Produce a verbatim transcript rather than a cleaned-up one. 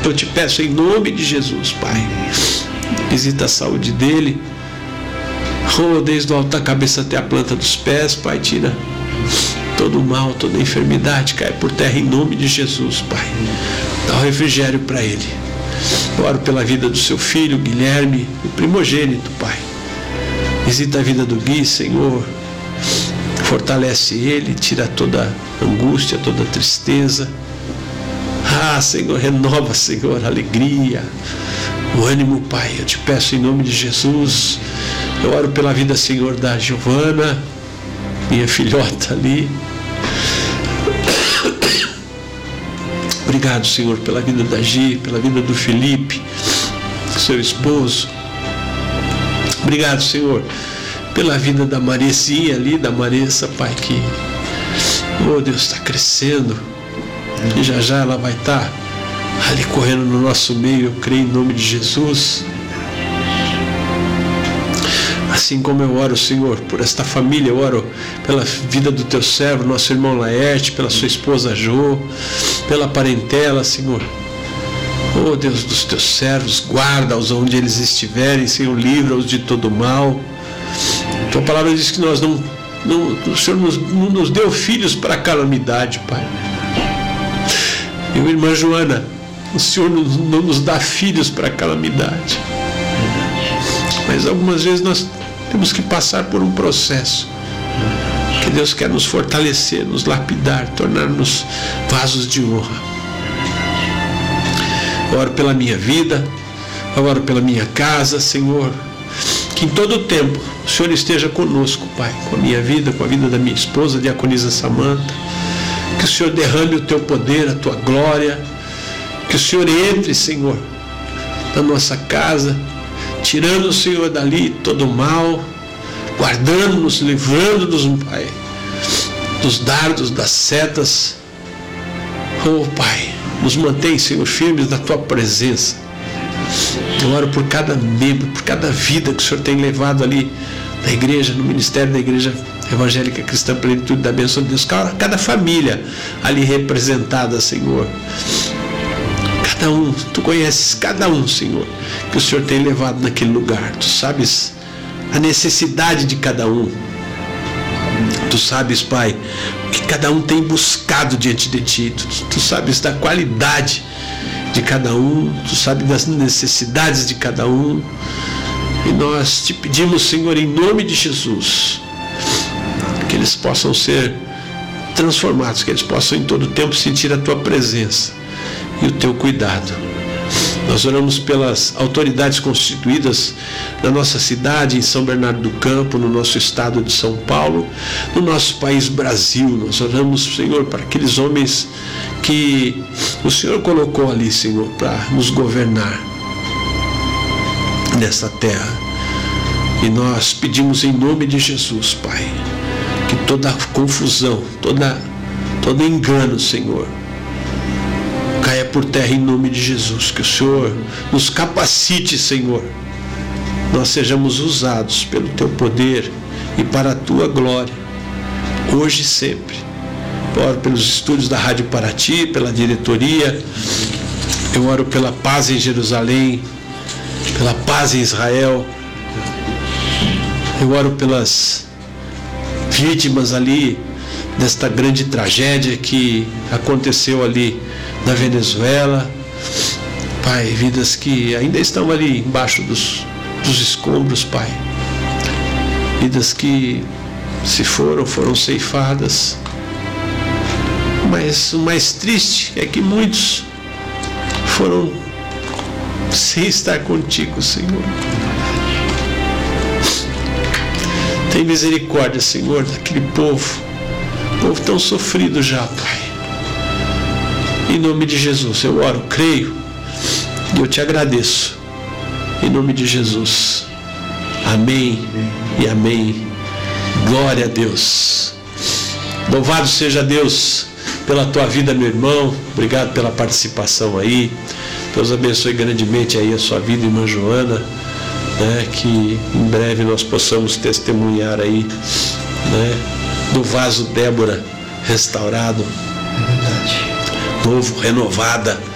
Eu te peço em nome de Jesus, Pai, visita a saúde dele, oh, desde o alto da cabeça até a planta dos pés, Pai, tira todo o mal, toda a enfermidade, cai por terra em nome de Jesus, Pai. Dá o refrigério para ele. Eu oro pela vida do seu filho, Guilherme, o primogênito, Pai. Visita a vida do Gui, Senhor. Fortalece ele, tira toda angústia, toda tristeza. Ah, Senhor, renova, Senhor, a alegria, o ânimo, Pai. Eu te peço em nome de Jesus. Eu oro pela vida, Senhor, da Giovana, minha filhota ali. Obrigado, Senhor, pela vida da Gi, pela vida do Felipe, seu esposo. Obrigado, Senhor, pela vida da Marezinha ali, da Maressa, Pai, que, oh Deus, está crescendo. E já já ela vai estar ali correndo no nosso meio, eu creio em nome de Jesus. Assim como eu oro, Senhor, por esta família, eu oro pela vida do teu servo, nosso irmão Laerte, pela sua esposa Jo, pela parentela, Senhor. Oh Deus dos teus servos, guarda-os onde eles estiverem, Senhor, livra-os de todo mal. Tua palavra diz que nós não, não o Senhor nos, não nos deu filhos para a calamidade, Pai. Meu irmã Joana, o Senhor não, não nos dá filhos para a calamidade. Mas algumas vezes nós temos que passar por um processo que Deus quer nos fortalecer, nos lapidar, tornar-nos vasos de honra. Eu oro pela minha vida, eu oro pela minha casa, Senhor, que em todo o tempo o Senhor esteja conosco, Pai, com a minha vida, com a vida da minha esposa, Diaconisa Samanta, que o Senhor derrame o teu poder, a tua glória, que o Senhor entre, Senhor, na nossa casa, tirando, Senhor, dali todo o mal, guardando-nos, livrando-nos, Pai, dos dardos, das setas. Oh, Pai, nos mantém, Senhor, firmes na Tua presença. Eu oro por cada membro, por cada vida que o Senhor tem levado ali na igreja, no ministério da Igreja Evangélica Cristã Plenitude da Bênção de Deus, cada família ali representada, Senhor. Cada um, Tu conheces cada um, Senhor, que o Senhor tem levado naquele lugar. Tu sabes a necessidade de cada um. Tu sabes, Pai, o que cada um tem buscado diante de Ti. Tu, tu sabes da qualidade de cada um. Tu sabes das necessidades de cada um. E nós Te pedimos, Senhor, em nome de Jesus, que eles possam ser transformados, que eles possam em todo tempo sentir a Tua presença e o Teu cuidado. Nós oramos pelas autoridades constituídas na nossa cidade, em São Bernardo do Campo, no nosso estado de São Paulo, no nosso país Brasil. Nós oramos, Senhor, para aqueles homens que o Senhor colocou ali, Senhor, para nos governar nessa terra. E nós pedimos em nome de Jesus, Pai, que toda confusão, toda, todo engano, Senhor, caia por terra em nome de Jesus. Que o Senhor nos capacite, Senhor, nós sejamos usados pelo Teu poder e para a Tua glória, hoje e sempre. Eu oro pelos estúdios da Rádio Paraty, pela diretoria. Eu oro pela paz em Jerusalém, pela paz em Israel. Eu oro pelas vítimas ali desta grande tragédia que aconteceu ali na Venezuela. Pai, vidas que ainda estão ali embaixo dos, dos escombros, Pai. Vidas que se foram, foram ceifadas. Mas o mais triste é que muitos foram sem estar contigo, Senhor. Tem misericórdia, Senhor, daquele povo, povo tão sofrido já, Pai. Em nome de Jesus, eu oro, creio e eu Te agradeço. Em nome de Jesus. Amém e amém. Glória a Deus. Louvado seja Deus pela tua vida, meu irmão. Obrigado pela participação aí. Deus abençoe grandemente aí a sua vida, irmã Joana, né? Que em breve nós possamos testemunhar aí, né? Do vaso Débora restaurado. É verdade. Novo, renovada.